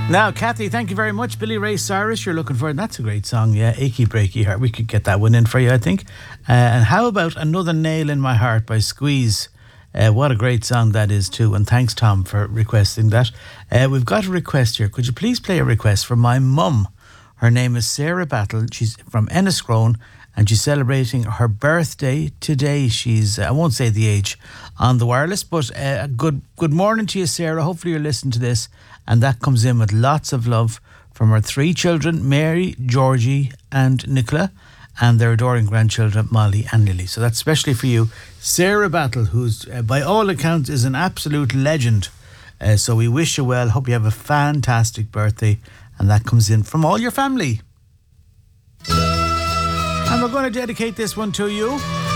Now, Kathy, thank you very much. Billy Ray Cyrus, you're looking for it. That's a great song, yeah. Achy Breaky Heart. We could get that one in for you, I think. And how about Another Nail in My Heart by Squeeze? What a great song that is, too. And thanks, Tom, for requesting that. We've got a request here. Could you please play a request for my mum? Her name is Sarah Battle. She's from Enniscrone, and she's celebrating her birthday today. She's, I won't say the age on the wireless, but good morning to you, Sarah. Hopefully you're listening to this. And that comes in with lots of love from her 3 children, Mary, Georgie and Nicola, and their adoring grandchildren, Molly and Lily. So that's especially for you, Sarah Battle, who's by all accounts is an absolute legend. So we wish you well. Hope you have a fantastic birthday. And that comes in from all your family. And we're going to dedicate this one to you.